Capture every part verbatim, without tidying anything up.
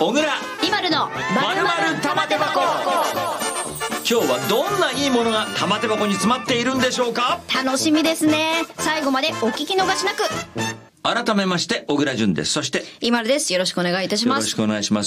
小倉今のまるまる玉手箱。今日はどんないいものが玉手箱に詰まっているんでしょうか。 楽しみですね。最後までお聞き逃しなく。 改めまして小倉淳です。そして今るです。よろしくお願いいたします。 よろしくお願いします。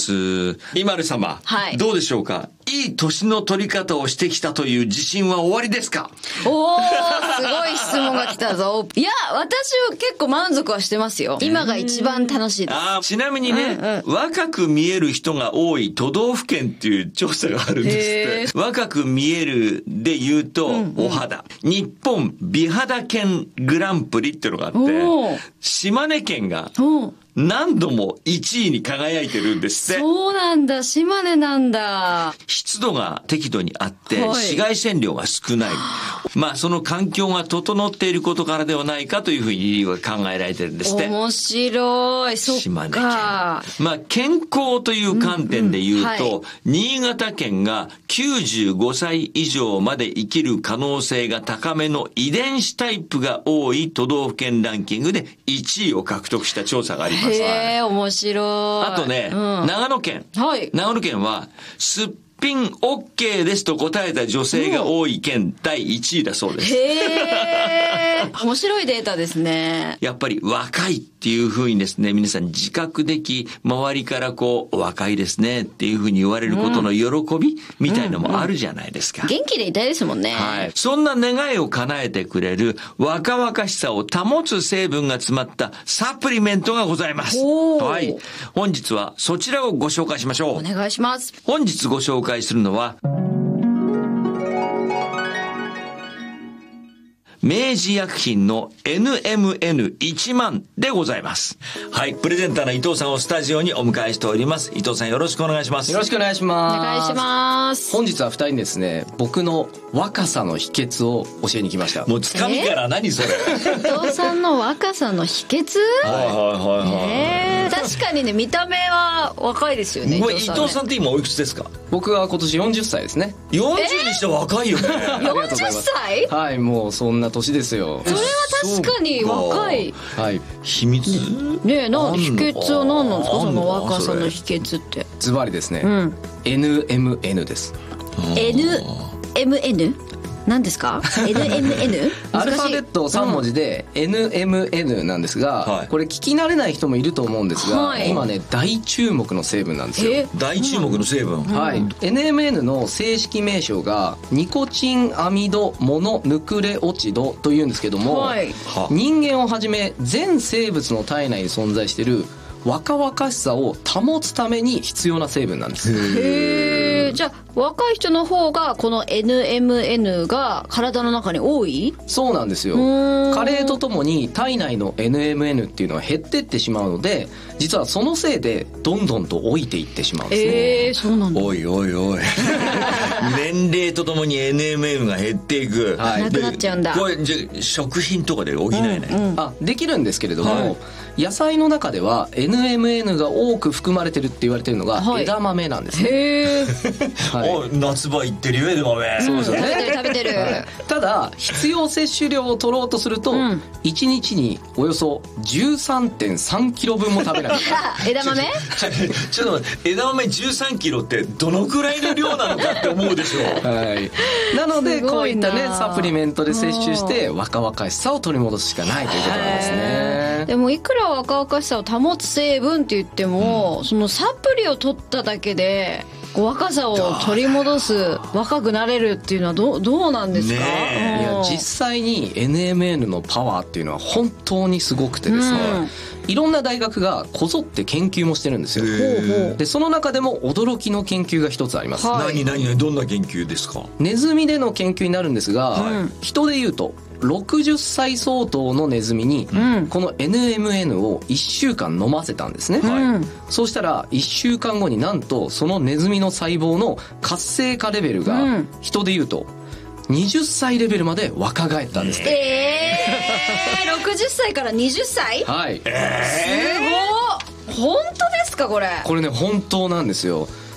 今る様、 はい、 どうでしょうか。いい年の取り方をしてきたという自信は終わりですか。 おー、すごい質問が来たぞ。いや、私は結構満足はしてますよ。今が一番楽しいです。 あ、ちなみにね、うんうん、若く見える人が多い都道府県っていう調査があるんですって。若く見えるで言うと、うんうん、お肌。日本美肌県グランプリっていうのがあって、島根県が何度もいちいに輝いてるんですって。 そうなんだ、島根なんだ。 湿度が適度にあって、はい、紫外線量が少ない。まあその環境が整っていることからではないかというふうに理由が考えられてるんですって。 面白い。そっか。島根県。 まあ健康という観点で言うと、うんうんはい、新潟県がきゅうじゅうごさい以上まで生きる可能性が高めの遺伝子タイプが多い都道府県ランキングでいちいを獲得した調査があります。 へえ、面白い。 あとね、うん、長野県。はい。長野県は、すっぴん OK ですと答えた女性が多い県だいいちいだそうです。 へー。面白いデータですね。 やっぱり若いっていう風にですね、皆さん自覚でき、周りからこう、若いですねっていう風に言われることの喜びみたいのもあるじゃないですか。 うんうんうん、元気でいたいですもんね。 はい。そんな願いを叶えてくれる若々しさを保つ成分が詰まったサプリメントがございます。はい。本日はそちらをご紹介しましょう。 お願いします。 本日ご紹介するのは、明治薬品の エヌエムエヌいちまん でございます。はい。プレゼンターの伊藤さんをスタジオにお迎えしております。伊藤さんよろしくお願いします。 よろしくお願いします。 お願いします。 本日はふたりにですね、僕の若さの秘訣を教えに来ました。 もうつかみから何それ。 伊藤さんの若さの秘訣はいはいはいはい。 えー、確かにね、見た目は若いですよね。伊藤さんね。 伊藤さんって今おいくつですか。 僕は今年よんじゅっさいですね。 よんじゅうにして若いよね。 よんじゅっさいはい、もうそんな年ですよ。 それは確かに若い。 はい。 秘密ねえ、なん秘訣は何なんですか、その若さの秘訣って。 ズバリですね、うん、エヌエムエヌ です。 エヌエムエヌ 何ですか。 エヌエムエヌアルファベットさん文字で エヌエムエヌ なんですが、はい、これ聞き慣れない人もいると思うんですが、はい、今ね大注目の成分なんですよ。 大注目の成分、 うん、はい。 エヌエムエヌ の正式名称がニコチンアミドモノヌクレオチドというんですけども、はい、人間をはじめ全生物の体内に存在している若々しさを保つために必要な成分なんです。 へー。じゃあ若い人の方がこの エヌエムエヌ が体の中に多い？ そうなんですよ。加齢とともに体内の エヌエムエヌ っていうのは減ってってしまうので、実はそのせいでどんどんと老いていってしまうんですね。 えー、そうなんだ。 おいおいおい年齢とともに エヌエムエヌ が減っていく、 はい、なくなっちゃうんだ。 これじゃ食品とかで補えない、うんうん、あできるんですけれども、はい、野菜の中では エヌエムエヌ が多く含まれてるって言われてるのが枝豆なんですね。 へー、 はい、お夏場行ってるよ枝豆。 そうですよね。食べてる食べてる、はい、 ただ必要摂取量を取ろうとすると、うん、いちにちにおよそ じゅうさんてんさんキロぶんも食べなきゃ枝豆ちょっと待って、枝豆じゅうさんキロってどのくらいの量なのかって思うでしょう。 はい、なのでこういったねサプリメントで摂取して若々しさを取り戻すしかないということなんですね。 でもいくら若々しさを保つ成分って言っても、うん、そのサプリを取っただけで若さを取り戻す、若くなれるっていうのは ど, どうなんですか。 ね、いや実際に エヌエムエヌ のパワーっていうのは本当にすごくてですね、うん、いろんな大学がこぞって研究もしてるんですよ。でその中でも驚きの研究が一つあります。 はい、何何どんな研究ですか。 ネズミでの研究になるんですが、はい、人でいうとろくじゅっさい相当のネズミにこの エヌエムエヌ をいっしゅうかん飲ませたんですね、はい、そうしたらいっしゅうかんごになんとそのネズミの細胞の活性化レベルが人でいうとはたちレベルまで若返ったんですね。 えー、ろくじゅっさいからはたち。 はい、 えー、すごい。本当ですかこれ。 これね本当なんですよ。